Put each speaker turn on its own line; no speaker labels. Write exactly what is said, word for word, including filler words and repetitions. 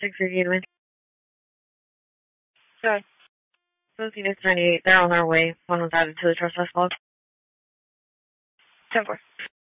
six three Gateway.
Good.
Phoenix ninety-eight, they're on their way. One was added to the trespass log.
ten four.